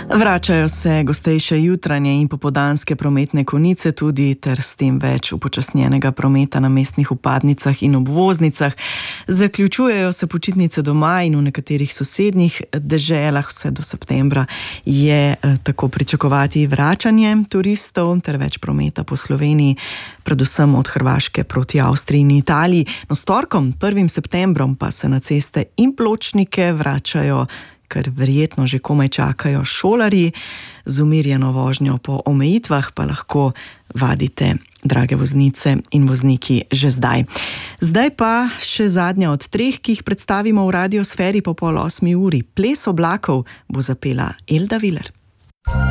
Vračajo se gostejše jutranje in popoldanske prometne konice tudi ter s tem več upočasnjenega prometa na mestnih vpadnicah in obvoznicah. Zaključujejo se počitnice doma in v nekaterih sosednjih deželah. Vse do septembra je tako pričakovati vračanje turistov ter več prometa po Sloveniji, predvsem od Hrvaške proti Avstriji in Italiji. No, s torkom, 1. septembrom pa se na ceste in pločnike vračajo, ker verjetno že komaj čakajo šolarji. Z umirjeno vožnjo po omejitvah pa lahko vadite, drage voznice in vozniki, že zdaj. Zdaj pa še zadnja od treh, ki jih predstavimo v Radiosferi po 7:30. Ples oblakov bo zapela Elda Viler.